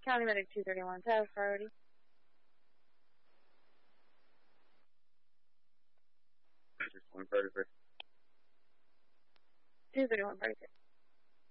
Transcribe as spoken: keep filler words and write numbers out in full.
County Medic two thirty-one, status priority. Just one thirty-three. two thirty-one, priority.